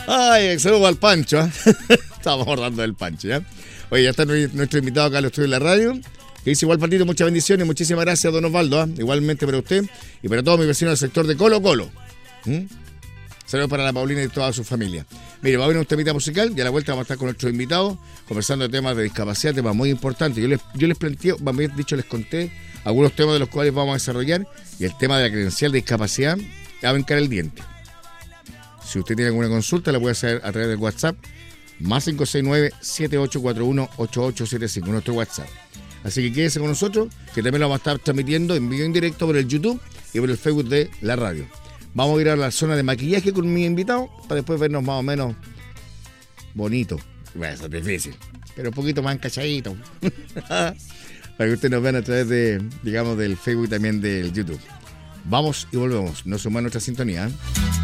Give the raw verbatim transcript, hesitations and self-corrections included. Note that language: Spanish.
Ay, saludos al Pancho, ¿eh? Estamos abordando del Pancho, ¿ya? Oye, ya está nuestro invitado acá al estudio de la radio, que dice igual Patito, muchas bendiciones, muchísimas gracias, don Osvaldo, ¿eh? Igualmente para usted y para todos mis vecinos del sector de Colo Colo. ¿Mm? Saludos para la Paulina y toda su familia. Mire, va a haber un temita musical y a la vuelta vamos a estar con nuestros invitados conversando de temas de discapacidad, temas muy importantes. Yo les, yo les planteé, más dicho, les conté algunos temas de los cuales vamos a desarrollar y el tema de la credencial de discapacidad va a vencar el diente. Si usted tiene alguna consulta, la puede hacer a través del WhatsApp más cinco seis nueve, siete ocho cuatro uno, ocho ocho siete cinco, nuestro WhatsApp. Así que quédese con nosotros, que también lo vamos a estar transmitiendo en vivo en directo por el YouTube y por el Facebook de la radio. Vamos a ir a la zona de maquillaje con mi invitado para después vernos más o menos bonito. Bueno, eso es difícil, pero un poquito más encachadito. Para que ustedes nos vean a través de, digamos, del Facebook y también del YouTube. Vamos y volvemos. No suma nuestra sintonía, ¿eh?